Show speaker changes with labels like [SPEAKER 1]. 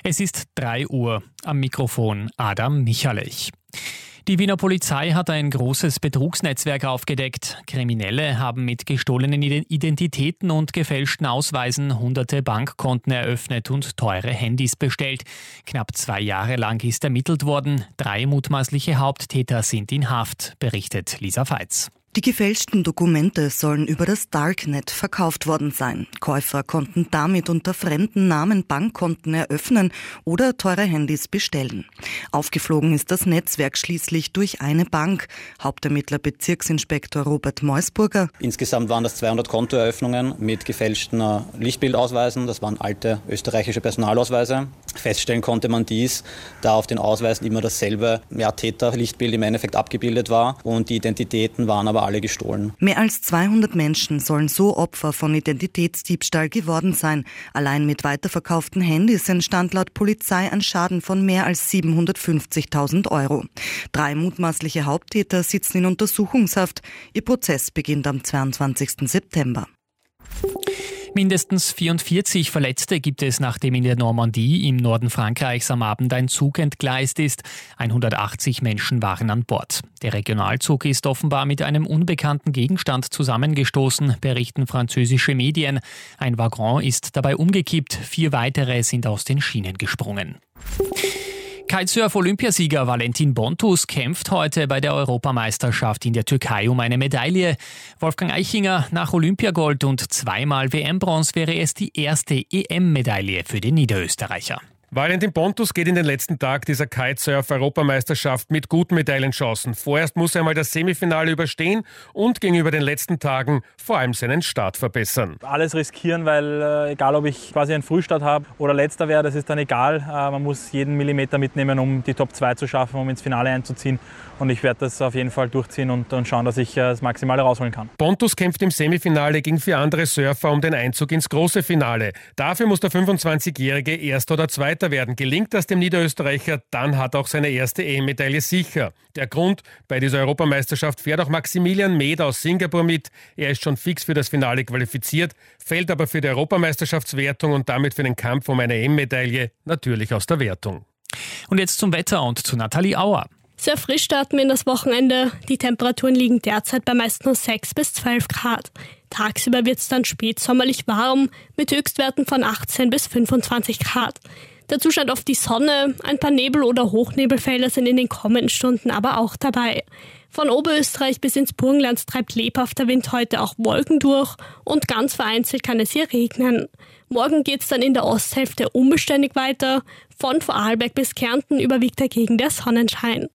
[SPEAKER 1] Es ist 3 Uhr. Am Mikrofon Adam Michalich. Die Wiener Polizei hat ein großes Betrugsnetzwerk aufgedeckt. Kriminelle haben mit gestohlenen Identitäten und gefälschten Ausweisen hunderte Bankkonten eröffnet und teure Handys bestellt. Knapp 2 Jahre lang ist ermittelt worden. 3 mutmaßliche Haupttäter sind in Haft, berichtet Lisa Veitz.
[SPEAKER 2] Die gefälschten Dokumente sollen über das Darknet verkauft worden sein. Käufer konnten damit unter fremden Namen Bankkonten eröffnen oder teure Handys bestellen. Aufgeflogen ist das Netzwerk schließlich durch eine Bank. Hauptermittler Bezirksinspektor Robert Meusburger.
[SPEAKER 3] Insgesamt waren das 200 Kontoeröffnungen mit gefälschten Lichtbildausweisen. Das waren alte österreichische Personalausweise. Feststellen konnte man dies, da auf den Ausweisen immer dasselbe Täter-Lichtbild im Endeffekt abgebildet war und die Identitäten waren aber alle gestohlen.
[SPEAKER 2] Mehr als 200 Menschen sollen so Opfer von Identitätsdiebstahl geworden sein. Allein mit weiterverkauften Handys entstand laut Polizei ein Schaden von mehr als 750.000 Euro. 3 mutmaßliche Haupttäter sitzen in Untersuchungshaft. Ihr Prozess beginnt am 22. September.
[SPEAKER 1] Mindestens 44 Verletzte gibt es, nachdem in der Normandie im Norden Frankreichs am Abend ein Zug entgleist ist. 180 Menschen waren an Bord. Der Regionalzug ist offenbar mit einem unbekannten Gegenstand zusammengestoßen, berichten französische Medien. Ein Waggon ist dabei umgekippt, 4 weitere sind aus den Schienen gesprungen. Kitesurf-Olympiasieger Valentin Bontus kämpft heute bei der Europameisterschaft in der Türkei um eine Medaille. Wolfgang Eichinger, nach Olympiagold und 2-mal WM-Bronze wäre es die erste EM-Medaille für den Niederösterreicher.
[SPEAKER 4] Valentin Bontus geht in den letzten Tag dieser Kitesurf-Europameisterschaft mit guten Medaillenchancen. Vorerst muss er einmal das Semifinale überstehen und gegenüber den letzten Tagen vor allem seinen Start verbessern.
[SPEAKER 5] Alles riskieren, weil egal ob ich quasi einen Frühstart habe oder letzter wäre, das ist dann egal. Man muss jeden Millimeter mitnehmen, um die Top 2 zu schaffen, um ins Finale einzuziehen. Und ich werde das auf jeden Fall durchziehen und schauen, dass ich das Maximale rausholen kann.
[SPEAKER 4] Bontus kämpft im Semifinale gegen 4 andere Surfer um den Einzug ins große Finale. Dafür muss der 25-Jährige Erster oder Zweiter werden. Gelingt das dem Niederösterreicher, dann hat auch seine erste EM-Medaille sicher. Der Grund, bei dieser Europameisterschaft fährt auch Maximilian Med aus Singapur mit. Er ist schon fix für das Finale qualifiziert, fällt aber für die Europameisterschaftswertung und damit für den Kampf um eine EM-Medaille natürlich aus der Wertung.
[SPEAKER 1] Und jetzt zum Wetter und zu Nathalie Auer.
[SPEAKER 6] Sehr frisch starten wir in das Wochenende. Die Temperaturen liegen derzeit bei meist nur 6 bis 12 Grad. Tagsüber wird es dann spätsommerlich warm mit Höchstwerten von 18 bis 25 Grad. Dazu scheint oft die Sonne, ein paar Nebel- oder Hochnebelfelder sind in den kommenden Stunden aber auch dabei. Von Oberösterreich bis ins Burgenland treibt lebhafter Wind heute auch Wolken durch und ganz vereinzelt kann es hier regnen. Morgen geht's dann in der Osthälfte unbeständig weiter. Von Vorarlberg bis Kärnten überwiegt dagegen der Sonnenschein.